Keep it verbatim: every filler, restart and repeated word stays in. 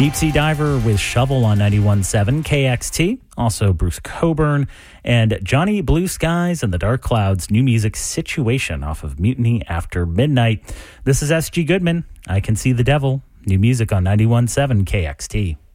Deep Sea Diver with Shovel on ninety-one point seven K X T. Also Bruce Coburn and Johnny Blue Skies and the Dark Clouds. New music Situation off of Mutiny After Midnight. This is S G Goodman. I Can See the Devil. New music on ninety-one point seven K X T.